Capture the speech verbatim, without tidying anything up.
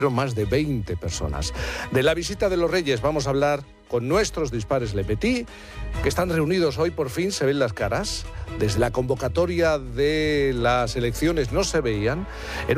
más de veinte personas. De la visita de los Reyes vamos a hablar con nuestros dispares Le Petit, que están reunidos hoy, por fin se ven las caras. Desde la convocatoria de las elecciones no se veían. En